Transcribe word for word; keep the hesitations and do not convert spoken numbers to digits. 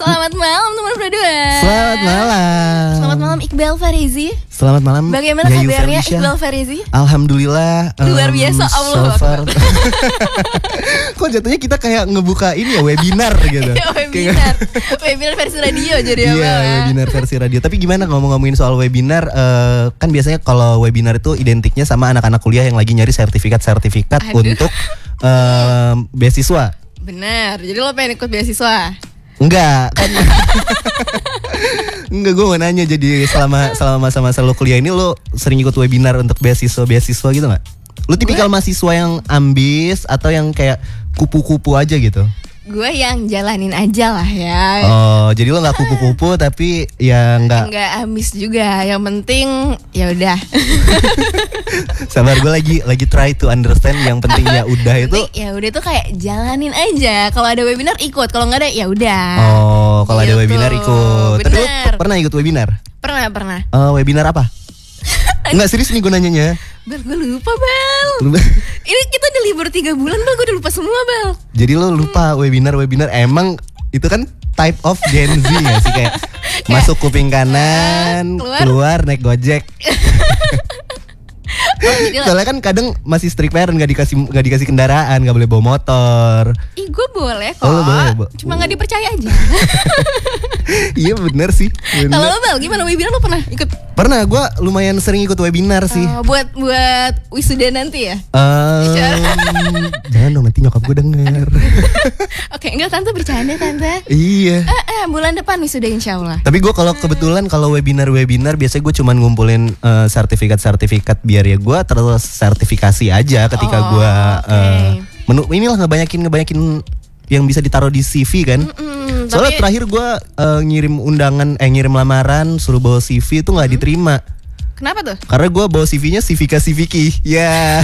Selamat malam teman berdua. Selamat malam. Selamat malam Iqbal Farizi. Selamat malam. Bagaimana Yayu kabarnya Felicia. Iqbal Farizi? Alhamdulillah. um, Luar biasa, Allah so far. Akbar. Kok jatuhnya kita kayak ngebuka ini ya webinar gitu. Ya, webinar. Webinar versi radio jadi Iya, apa ya? webinar versi radio. Tapi gimana ngomong-ngomongin soal webinar, eh, kan biasanya kalau webinar itu identiknya sama anak-anak kuliah yang lagi nyari sertifikat-sertifikat Aduh. untuk eh, beasiswa. Benar. Jadi lo pengen ikut beasiswa? Enggak kan. Enggak, gue mau nanya, jadi selama selama masa-masa lo kuliah ini lo sering ikut webinar untuk beasiswa-beasiswa gitu gak? Lo tipikal mahasiswa yang ambis atau yang kayak kupu-kupu aja gitu? Gue yang jalanin aja lah ya. Oh, jadi lo gak kupu-kupu tapi ya gak. Enggak ambis juga. Yang penting ya udah. Sabar, gue lagi lagi try to understand. Yang penting ya udah itu. Ya udah tuh kayak jalanin aja. Kalau ada webinar ikut, kalau nggak ada ya udah. Oh, kalau ada Gitu. webinar ikut. Tapi lo Bener. pernah ikut webinar? Pernah pernah. Eh, webinar apa? Enggak, serius nih gue nanyanya. Bel, gue lupa Bel. Ini kita udah libur tiga bulan Bel, gue udah lupa semua Bel. Jadi lo lupa webinar-webinar. Emang itu kan type of Gen Z ya sih, kayak masuk kuping kanan, keluar. keluar naik Gojek. Oh, jadi lah. Soalnya kan kadang masih strict parent, gak dikasih gak dikasih kendaraan, gak boleh bawa motor. Ih, gue boleh kok. Oh, lo boleh, Bo. Cuma nggak dipercaya aja. Iya bener sih. Bener. Kalau lo Bel, gimana webinar lo pernah ikut? Pernah, gue lumayan sering ikut webinar sih. Oh, buat buat wisuda nanti ya? Um, jangan dong, nanti nyokap gue denger. Oke, enggak tante bercanda tante. Iya. Eh, eh, bulan depan wisuda insya Allah. Tapi gue kalau kebetulan kalau webinar-webinar biasanya gue cuman ngumpulin eh, sertifikat-sertifikat biar ya gue terus sertifikasi aja ketika Oh, gue oke. eh, menu inilah ngebanyakin ngebanyakin yang bisa ditaruh di C V kan. Mm-mm, Soalnya tapi- terakhir gue eh, ngirim undangan eh ngirim lamaran suruh bawa C V itu nggak diterima Kenapa tuh? karena gue bawa C V-nya C V K C V K. Ya.